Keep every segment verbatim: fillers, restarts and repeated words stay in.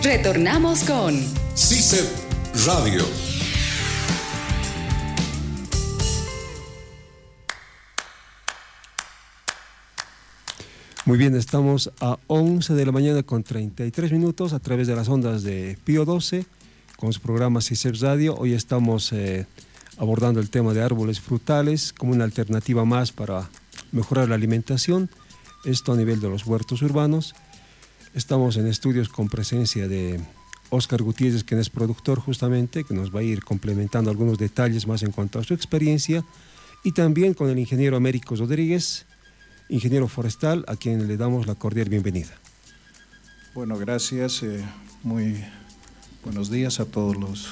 Retornamos con C I C E P Radio. Muy bien, estamos a once de la mañana con treinta y tres minutos a través de las ondas de Pío doce con su programa C I C E P Radio. Hoy estamos eh, abordando el tema de árboles frutales como una alternativa más para mejorar la alimentación, esto a nivel de los huertos urbanos. Estamos en estudios con presencia de Óscar Gutiérrez, quien es productor justamente, que nos va a ir complementando algunos detalles más en cuanto a su experiencia, y también con el ingeniero Américo Rodríguez, ingeniero forestal, a quien le damos la cordial bienvenida. Bueno, gracias. Eh, muy buenos días a todos los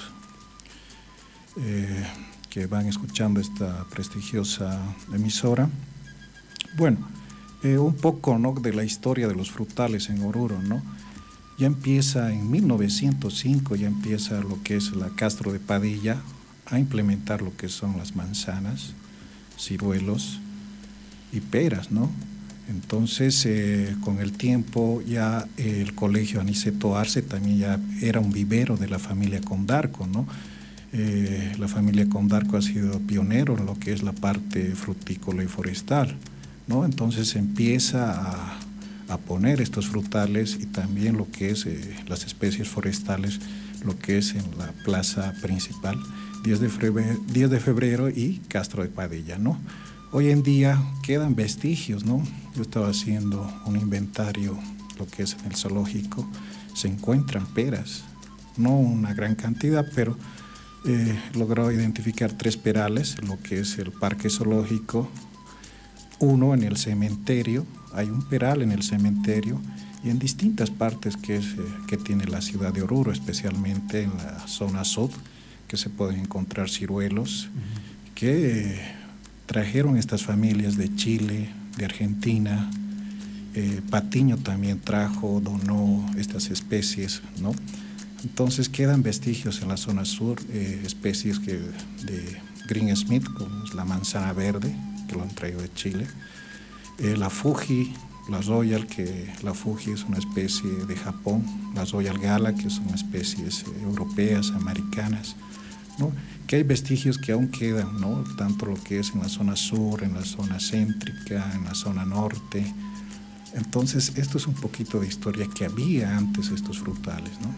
eh, que van escuchando esta prestigiosa emisora. Bueno, eh, un poco, ¿no?, de la historia de los frutales en Oruro, ¿no? Ya empieza en mil novecientos cinco, ya empieza lo que es la Castro de Padilla a implementar lo que son las manzanas, ciruelos y peras, ¿no? Entonces, eh, con el tiempo ya eh, el colegio Aniceto Arce también ya era un vivero de la familia Condarco, ¿no? Eh, la familia Condarco ha sido pionero en lo que es la parte frutícola y forestal, ¿no? Entonces se empieza a, a poner estos frutales y también lo que es eh, las especies forestales, lo que es en la plaza principal, diez de febrero, diez de febrero y Castro de Padilla, ¿no? Hoy en día quedan vestigios, ¿no? Yo estaba haciendo un inventario, lo que es en el zoológico, se encuentran peras, no una gran cantidad, pero eh, logró identificar tres perales, lo que es el parque zoológico, uno en el cementerio, hay un peral en el cementerio y en distintas partes que, es, eh, que tiene la ciudad de Oruro, especialmente en la zona sur, que se pueden encontrar ciruelos, uh-huh. que eh, trajeron estas familias de Chile, de Argentina, eh, Patiño también trajo, donó estas especies, ¿no? Entonces quedan vestigios en la zona sur, eh, especies que, de Green Smith, como es la manzana verde, que lo han traído de Chile, eh, la Fuji, la Royal, que la Fuji es una especie de Japón, la Royal Gala, que son especies eh, europeas, americanas, ¿no? Que hay vestigios que aún quedan, ¿no? Tanto lo que es en la zona sur, en la zona céntrica, en la zona norte. Entonces, esto es un poquito de historia que había antes estos frutales, ¿no?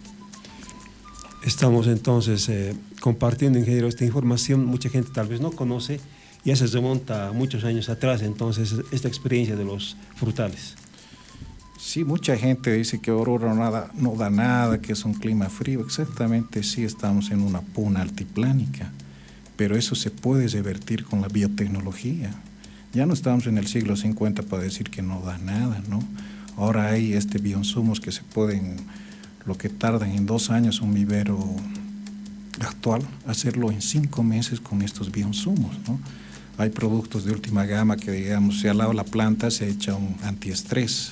Estamos entonces eh, compartiendo, ingeniero, esta información. Mucha gente tal vez no conoce, ya se remonta muchos años atrás, entonces, esta experiencia de los frutales. Sí, mucha gente dice que Oruro nada, no da nada, que es un clima frío. Exactamente, sí, estamos en una puna altiplánica, pero eso se puede revertir con la biotecnología. Ya no estamos en el siglo cincuenta para decir que no da nada, ¿no? Ahora hay este bioinsumos que se pueden, lo que tardan en dos años un vivero actual, hacerlo en cinco meses con estos bioinsumos, ¿no? Hay productos de última gama que, digamos, si al lado de la planta se echa un antiestrés.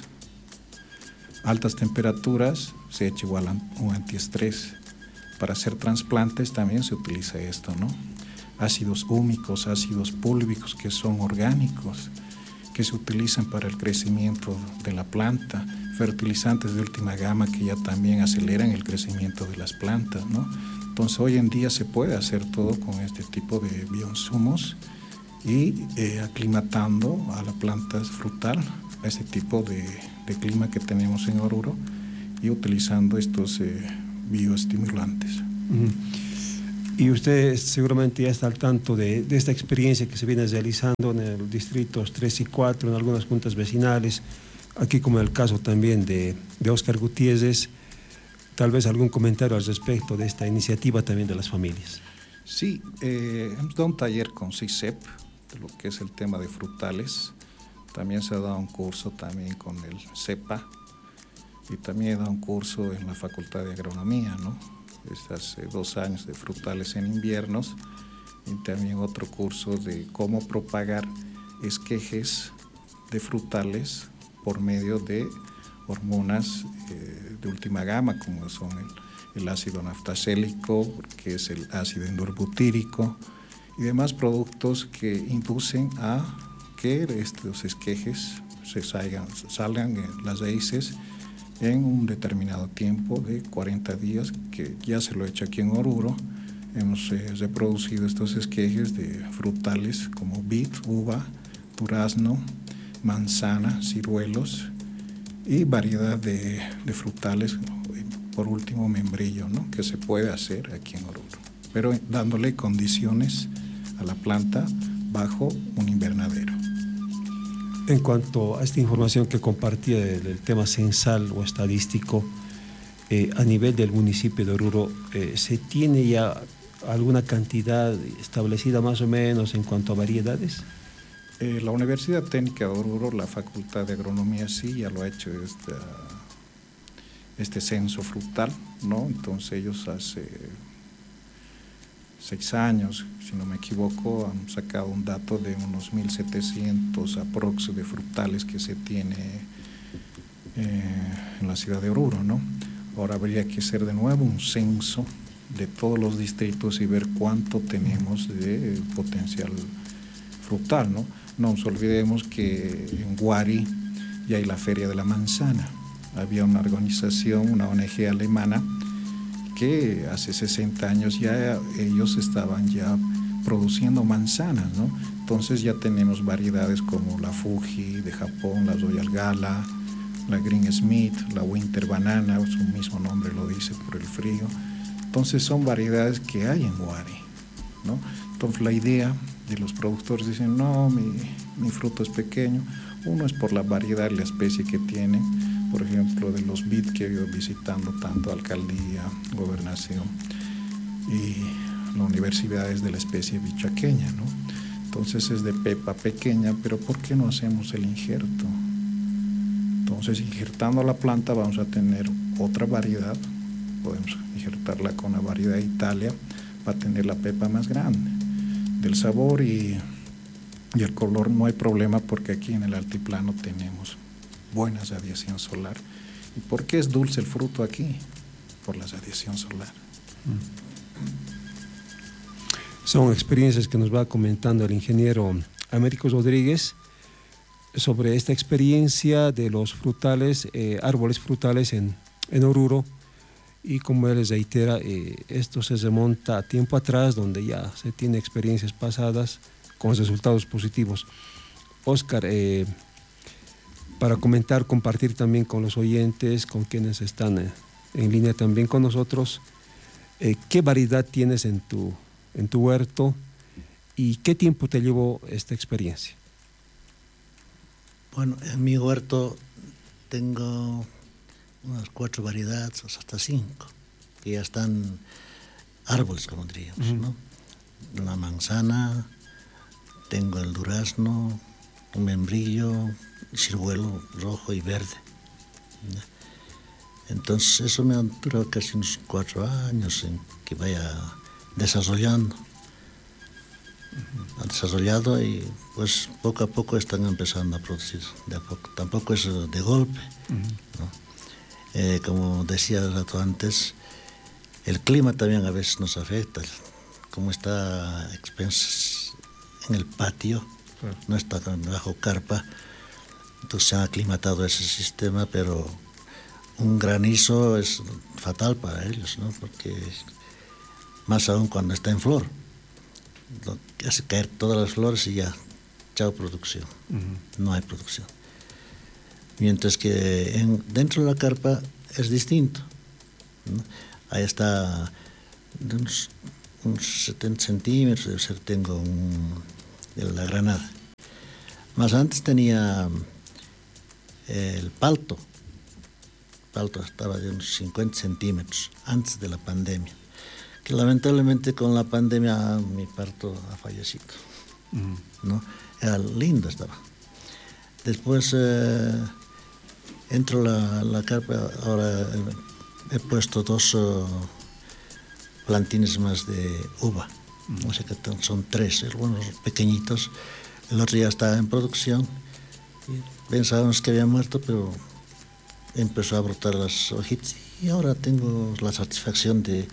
Altas temperaturas, se echa igual un antiestrés. Para hacer trasplantes también se utiliza esto, ¿no? Ácidos húmicos, ácidos púlvicos que son orgánicos, que se utilizan para el crecimiento de la planta, fertilizantes de última gama que ya también aceleran el crecimiento de las plantas, ¿no? Entonces hoy en día se puede hacer todo con este tipo de bioinsumos y eh, aclimatando a la planta frutal a este tipo de, de clima que tenemos en Oruro y utilizando estos eh, bioestimulantes. Uh-huh. Y usted seguramente ya está al tanto de, de esta experiencia que se viene realizando en el distritos tres y cuatro, en algunas juntas vecinales, aquí como en el caso también de, de Óscar Gutiérrez. Tal vez algún comentario al respecto de esta iniciativa también de las familias. Sí, eh, hemos dado un taller con C I C E P, de lo que es el tema de frutales. También se ha dado un curso también con el CEPA y también he dado un curso en la Facultad de Agronomía, ¿no? Es hace dos años de frutales en inviernos y también otro curso de cómo propagar esquejes de frutales por medio de hormonas eh, de última gama, como son el, el ácido naftacélico, que es el ácido endorbutírico, y demás productos que inducen a que estos esquejes se salgan, salgan en las raíces en un determinado tiempo de cuarenta días, que ya se lo he hecho aquí en Oruro. Hemos eh, reproducido estos esquejes de frutales como vid, uva, durazno, manzana, ciruelos y variedad de, de frutales, por último membrillo, ¿no?, que se puede hacer aquí en Oruro, pero dándole condiciones a la planta bajo un invernadero. En cuanto a esta información que compartía del, del tema censal o estadístico, eh, a nivel del municipio de Oruro, eh, ¿se tiene ya alguna cantidad establecida más o menos en cuanto a variedades? Eh, la Universidad Técnica de Oruro, la Facultad de Agronomía, sí ya lo ha hecho esta, este censo frutal, ¿no? Entonces ellos hace seis años, si no me equivoco, han sacado un dato de unos mil setecientos aprox de frutales que se tiene eh, en la ciudad de Oruro, ¿no? Ahora habría que hacer de nuevo un censo de todos los distritos y ver cuánto tenemos de potencial frutal, ¿no? No nos olvidemos que en Guari ya hay la Feria de la Manzana. Había una organización, una O N G alemana, que hace sesenta años ya ellos estaban ya produciendo manzanas, ¿no? Entonces ya tenemos variedades como la Fuji de Japón, la Royal Gala, la Green Smith, la Winter Banana, su mismo nombre lo dice por el frío. Entonces son variedades que hay en Guari, ¿no? Entonces la idea de los productores dicen, no, mi, mi fruto es pequeño. Uno es por la variedad y la especie que tiene, por ejemplo, de los vid que he ido visitando, tanto alcaldía, gobernación y la universidad es de la especie bichaqueña, ¿no? Entonces es de pepa pequeña, pero ¿por qué no hacemos el injerto? Entonces, injertando la planta vamos a tener otra variedad, podemos injertarla con la variedad Italia, va a tener la pepa más grande. Del sabor y, y el color no hay problema, porque aquí en el altiplano tenemos buena radiación solar. ¿Y por qué es dulce el fruto aquí? Por la radiación solar. Son experiencias que nos va comentando el ingeniero Américo Rodríguez sobre esta experiencia de los frutales, eh, árboles frutales en, en Oruro. Y como él les reitera, eh, esto se remonta a tiempo atrás, donde ya se tiene experiencias pasadas con resultados positivos. Óscar, eh, para comentar, compartir también con los oyentes, con quienes están eh, en línea también con nosotros, eh, ¿qué variedad tienes en tu, en tu huerto y qué tiempo te llevó esta experiencia? Bueno, en mi huerto tengo unas cuatro variedades, hasta cinco, que ya están árboles, como diríamos, uh-huh. ¿no? La manzana, tengo el durazno, un membrillo, ciruelo rojo y verde. ¿no? Entonces eso me ha durado casi unos cuatro años en que vaya desarrollando. Uh-huh. Ha desarrollado y pues poco a poco están empezando a producir, de a poco. Tampoco es de golpe, uh-huh. ¿no? Eh, como decía el rato antes, el clima también a veces nos afecta, como está expensas en el patio, claro. No está bajo carpa, entonces se ha aclimatado ese sistema, pero un granizo es fatal para ellos, ¿no? Porque más aún cuando está en flor, lo que hace caer todas las flores y ya, chao producción, uh-huh. no hay producción. Mientras que en, dentro de la carpa es distinto, ¿no? Ahí está de unos, unos setenta centímetros, debe ser, tengo un, de la granada. Más antes tenía eh, el palto, el palto estaba de unos cincuenta centímetros, antes de la pandemia, que lamentablemente con la pandemia mi parto ha fallecido, uh-huh. ¿no? Era lindo, estaba. Después eh, entro la, la carpa, ahora he, he puesto dos uh, plantines más de uva, mm. o sea que son tres, algunos pequeñitos, el otro ya está en producción, y pensábamos que había muerto, pero empezó a brotar las hojitas y ahora tengo la satisfacción de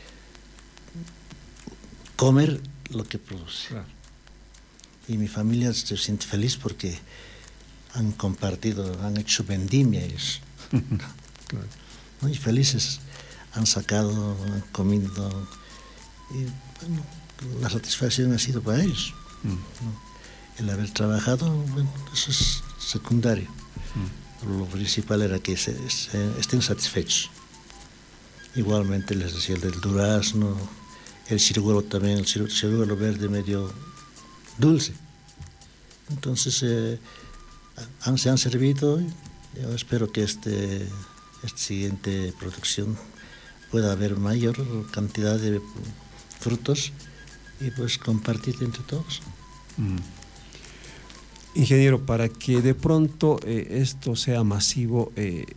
comer lo que produce. Claro. Y mi familia se siente feliz porque han compartido, han hecho vendimia ellos. Claro. ¿no? Y felices han sacado, han comido, y bueno, la satisfacción ha sido para ellos. Mm. ¿no? El haber trabajado, bueno, eso es secundario. Mm. Lo principal era que se, se estén satisfechos. Igualmente les decía el del durazno, el ciruelo también, el ciruelo verde medio dulce. Entonces eh, han, se han servido. Yo espero que este, esta siguiente producción pueda haber mayor cantidad de frutos y pues compartir entre todos. Mm. Ingeniero, para que de pronto eh, esto sea masivo, eh,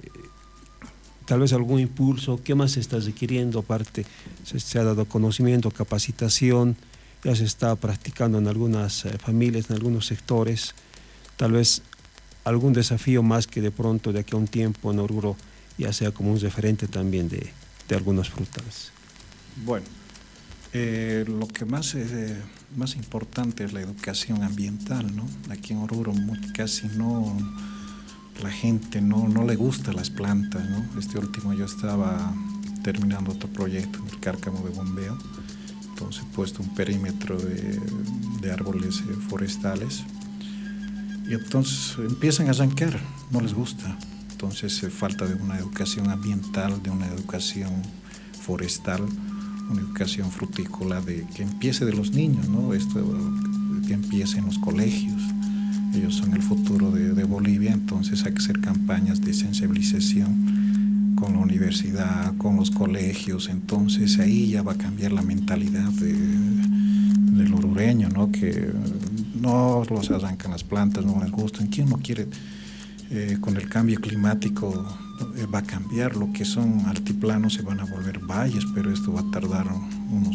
tal vez algún impulso, ¿qué más se está requiriendo? Aparte, se, se ha dado conocimiento, capacitación, ya se está practicando en algunas eh, familias, en algunos sectores, tal vez algún desafío más que de pronto de aquí a un tiempo en Oruro ya sea como un referente también de, de algunas frutas. Bueno, eh, lo que más, eh, más importante es la educación ambiental, ¿no? Aquí en Oruro muy, casi no, la gente no, no le gusta las plantas, ¿no? Este último yo estaba terminando otro proyecto en el Cárcamo de bombeo, entonces he puesto un perímetro de, de árboles eh, forestales y entonces empiezan a arrancar, no les gusta. Entonces eh, falta de una educación ambiental, de una educación forestal, una educación frutícola, de que empiece de los niños, ¿no? Esto que empiece en los colegios. Ellos son el futuro de, de Bolivia, entonces hay que hacer campañas de sensibilización con la universidad, con los colegios, entonces ahí ya va a cambiar la mentalidad de, del orureño, ¿no? Que no los arrancan las plantas, no les gustan. ¿Quién no quiere? Eh, con el cambio climático eh, va a cambiar, lo que son altiplanos se van a volver valles, pero esto va a tardar unos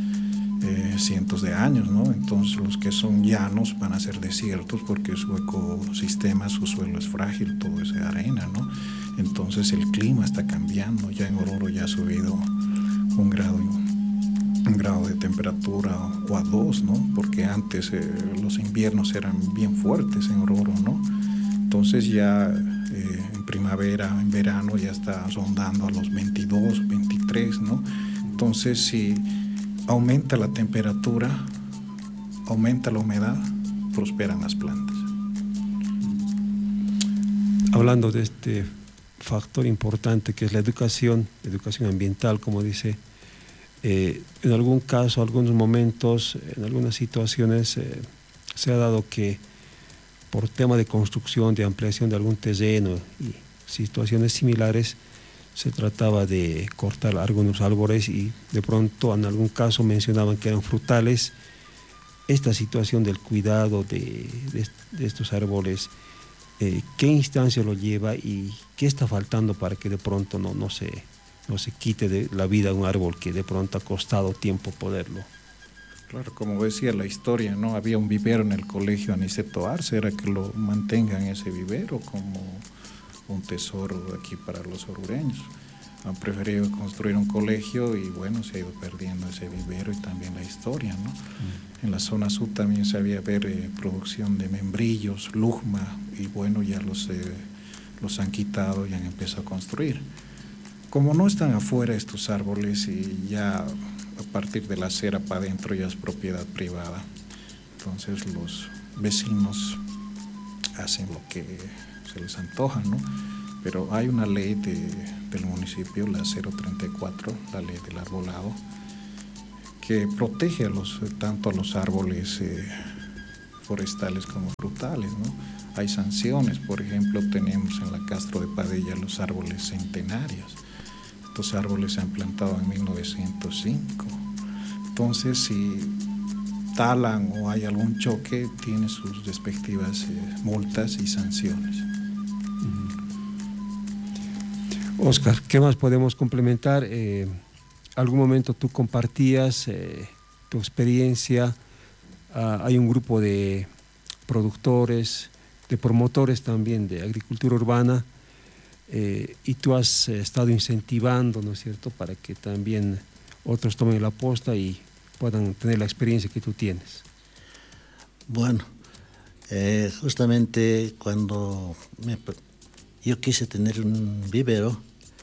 eh, cientos de años, ¿no? Entonces los que son llanos van a ser desiertos porque su ecosistema, su suelo es frágil, todo es arena, ¿no? Entonces el clima está cambiando, ya en Oruro ya ha subido un grado, un grado de temperatura o a dos, ¿no? Porque antes eh, los inviernos eran bien fuertes en Oruro, ¿no? Entonces ya eh, en primavera, en verano ya está rondando a los veintidós, veintitrés, ¿no? Entonces si aumenta la temperatura, aumenta la humedad, prosperan las plantas. Hablando de este factor importante que es la educación, educación ambiental, como dice, eh, en algún caso, algunos momentos, en algunas situaciones eh, se ha dado que por tema de construcción, de ampliación de algún terreno y situaciones similares, se trataba de cortar algunos árboles y de pronto en algún caso mencionaban que eran frutales. Esta situación del cuidado de, de, de estos árboles, eh, ¿qué instancia lo lleva y qué está faltando para que de pronto no, no, se, no se quite de la vida un árbol que de pronto ha costado tiempo poderlo? Claro, como decía la historia, ¿no? Había un vivero en el colegio Aniceto Arce, era que lo mantengan ese vivero como un tesoro aquí para los orureños. Han preferido construir un colegio y bueno, se ha ido perdiendo ese vivero y también la historia, ¿no? Mm. En la zona sur también se había ver eh, producción de membrillos, lujma, y bueno, ya los, eh, los han quitado y han empezado a construir. Como no están afuera estos árboles y ya a partir de la acera para adentro ya es propiedad privada, entonces los vecinos hacen lo que se les antoja, ¿no? Pero hay una ley de, del municipio, la cero treinta y cuatro, la ley del arbolado, que protege a los, tanto a los árboles eh, forestales como frutales, ¿no? Hay sanciones, por ejemplo, tenemos en la Castro de Padilla los árboles centenarios. Estos árboles se han plantado en mil novecientos cinco. Entonces, si talan o hay algún choque, tiene sus respectivas eh, multas y sanciones. Oscar, ¿qué más podemos complementar? Eh, ¿Algún momento tú compartías eh, tu experiencia? Uh, hay un grupo de productores, de promotores también de agricultura urbana, eh, y tú has eh, estado incentivando, ¿no es cierto?, para que también otros tomen la posta y puedan tener la experiencia que tú tienes. Bueno, eh, justamente cuando me, yo quise tener un vivero,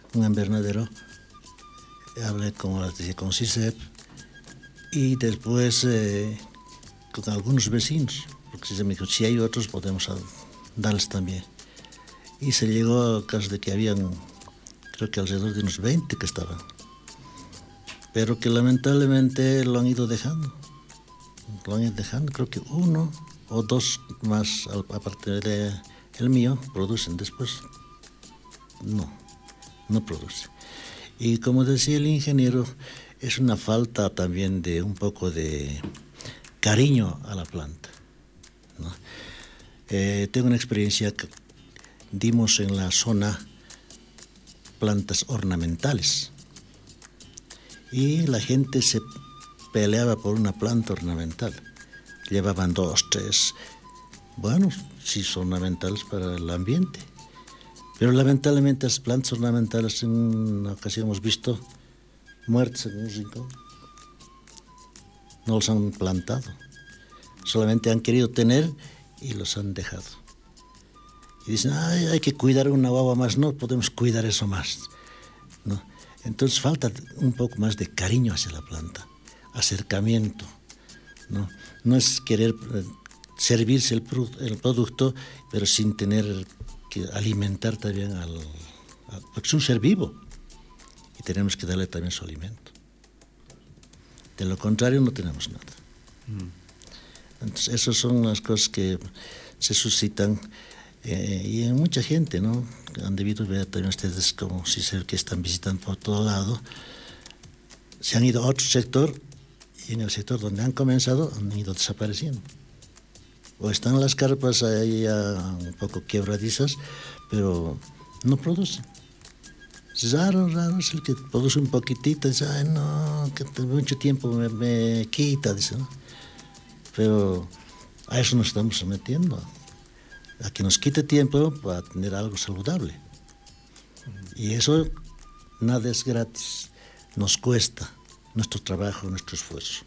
un invernadero, hablé con, con CICEP y después eh, con algunos vecinos, porque CICEP me dijo, si hay otros podemos darles también. Y se llegó al caso de que habían, creo que alrededor de unos veinte que estaban, pero que lamentablemente lo han ido dejando, lo han ido dejando, creo que uno o dos más, aparte de el mío, producen después. No, no produce. Y como decía el ingeniero, es una falta también de un poco de cariño a la planta, ¿no? Eh, tengo una experiencia que dimos en la zona plantas ornamentales y la gente se peleaba por una planta ornamental. Llevaban dos, tres, bueno, sí son ornamentales para el ambiente. Pero lamentablemente las plantas ornamentales en una ocasión hemos visto muertas en un rincón. No los han plantado. Solamente han querido tener y los han dejado. Y dicen, ay, hay que cuidar una guagua más. No podemos cuidar eso más, ¿no? Entonces falta un poco más de cariño hacia la planta, acercamiento, ¿no? No es querer servirse el, el producto, pero sin tener que alimentar también al, al... porque es un ser vivo y tenemos que darle también su alimento. De lo contrario no tenemos nada. Mm. Entonces esas son las cosas que se suscitan eh, y en mucha gente, ¿no? Han debido ver también ustedes como si sé que están visitando por todo lado, se han ido a otro sector y en el sector donde han comenzado han ido desapareciendo. O están las carpas ahí ya un poco quebradizas, pero no producen. Es raro, raro, es el que produce un poquitito, dice, ay no, que mucho tiempo me, me quita, dice, ¿no? Pero a eso nos estamos sometiendo, a que nos quite tiempo para tener algo saludable. Y eso nada es gratis, nos cuesta nuestro trabajo, nuestro esfuerzo.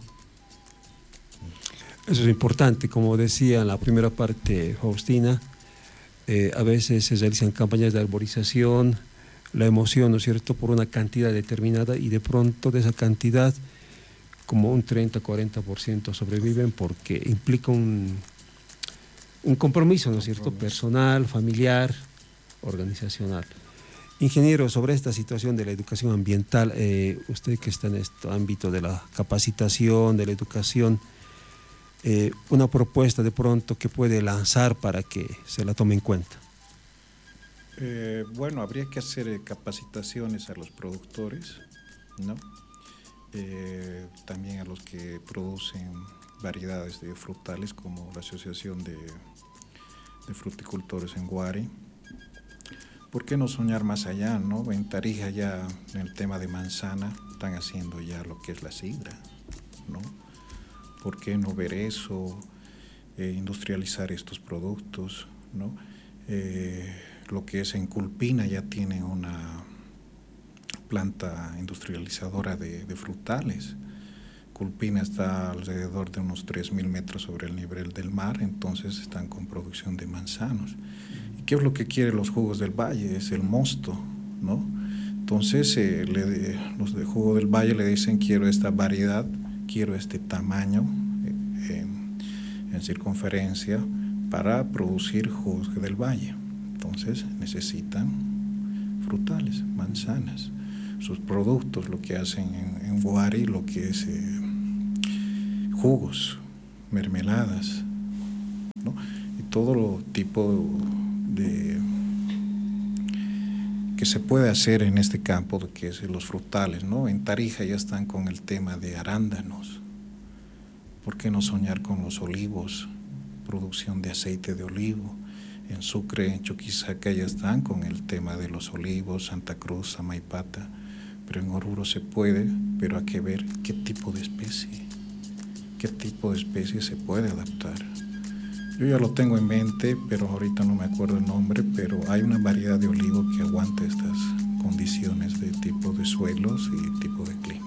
Eso es importante, como decía en la primera parte Faustina, eh, a veces se realizan campañas de arborización, la emoción, ¿no es cierto?, por una cantidad determinada y de pronto de esa cantidad como un treinta a cuarenta por ciento sobreviven porque implica un, un compromiso, ¿no es cierto?, personal, familiar, organizacional. Ingeniero, sobre esta situación de la educación ambiental, eh, usted que está en este ámbito de la capacitación, de la educación, Eh, una propuesta de pronto que puede lanzar para que se la tome en cuenta. Eh, bueno, habría que hacer eh, capacitaciones a los productores, ¿no? Eh, también a los que producen variedades de frutales, como la Asociación de, de Fruticultores en Guari. ¿Por qué no soñar más allá, no? En Tarija ya en el tema de manzana están haciendo ya lo que es la sidra, ¿no? ¿Por qué no ver eso, eh, industrializar estos productos, ¿no? Eh, lo que es en Culpina ya tiene una planta industrializadora de, de frutales. Culpina está alrededor de unos tres mil metros sobre el nivel del mar, entonces están con producción de manzanos. ¿Y qué es lo que quieren los jugos del valle? Es el mosto, ¿no? Entonces eh, le de, los de jugo del valle le dicen quiero esta variedad, quiero este tamaño eh, en, en circunferencia para producir jugos del valle. Entonces necesitan frutales, manzanas, sus productos, lo que hacen en, en Guari, lo que es eh, jugos, mermeladas, ¿no? Y todo lo tipo de que se puede hacer en este campo, que es los frutales, ¿no? En Tarija ya están con el tema de arándanos. ¿Por qué no soñar con los olivos? Producción de aceite de olivo. En Sucre, en Chuquisaca ya están con el tema de los olivos, Santa Cruz, Samaipata. Pero en Oruro se puede, pero hay que ver qué tipo de especie, qué tipo de especie se puede adaptar. Yo ya lo tengo en mente, pero ahorita no me acuerdo el nombre, pero hay una variedad de olivo que aguanta estas condiciones de tipo de suelos y tipo de clima.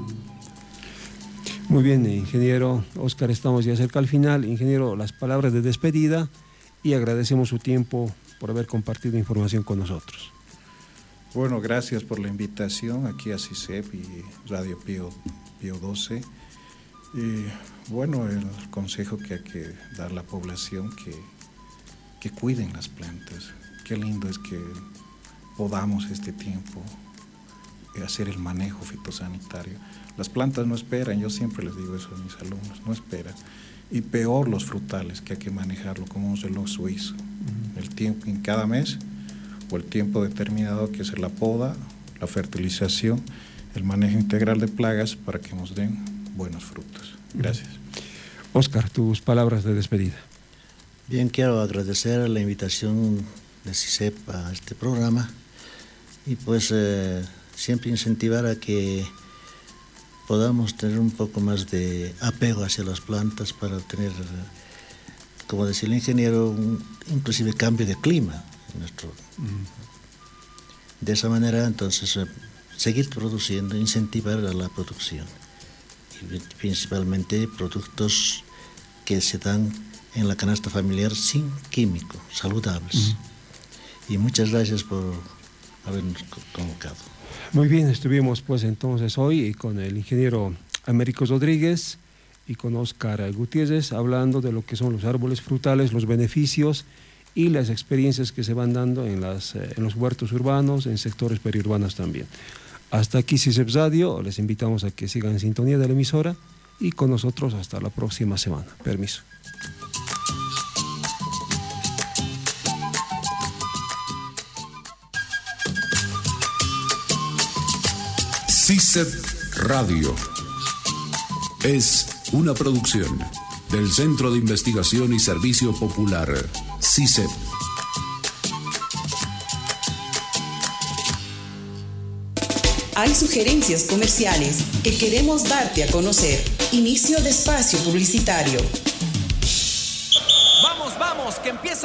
Muy bien, ingeniero Óscar, estamos ya cerca al final. Ingeniero, las palabras de despedida y agradecemos su tiempo por haber compartido información con nosotros. Bueno, gracias por la invitación aquí a CICEP y Radio Pío, Pío doce. Y bueno, el consejo que hay que dar a la población que, que cuiden las plantas. Qué lindo es que podamos este tiempo hacer el manejo fitosanitario. Las plantas no esperan, yo siempre les digo eso a mis alumnos, no esperan. Y peor los frutales, que hay que manejarlo como un reloj suizo. Uh-huh. El tiempo en cada mes, o el tiempo determinado que es la poda, la fertilización, el manejo integral de plagas para que nos den buenos frutos. Gracias. Uh-huh. Oscar, tus palabras de despedida. Bien, quiero agradecer la invitación de CICEP a este programa y pues eh, siempre incentivar a que podamos tener un poco más de apego hacia las plantas para tener, como decía el ingeniero, un, inclusive cambio de clima en nuestro. Uh-huh. De esa manera, entonces, eh, seguir produciendo, incentivar a la producción, y principalmente productos que se dan en la canasta familiar sin químicos, saludables. Uh-huh. Y muchas gracias por habernos convocado. Muy bien, estuvimos pues entonces hoy con el ingeniero Américo Rodríguez y con Oscar Gutiérrez hablando de lo que son los árboles frutales, los beneficios y las experiencias que se van dando en, las, eh, en los huertos urbanos, en sectores periurbanos también. Hasta aquí CICEP Radio, les invitamos a que sigan en sintonía de la emisora y con nosotros hasta la próxima semana. Permiso. CICEP Radio es una producción del Centro de Investigación y Servicio Popular, CICEP. Hay sugerencias comerciales que queremos darte a conocer. Inicio de espacio publicitario. Vamos, vamos, que empieza.